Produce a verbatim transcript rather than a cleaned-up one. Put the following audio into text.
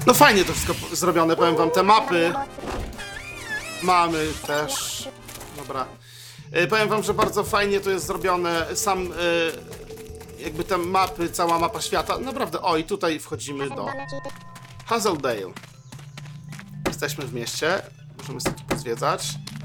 No fajnie to wszystko zrobione, powiem wam, te mapy mamy też. Dobra. E, powiem wam, że bardzo fajnie to jest zrobione, sam e, jakby te mapy, cała mapa świata, naprawdę, o i tutaj wchodzimy do Hazeldale. Jesteśmy w mieście, możemy sobie tu pozwiedzać.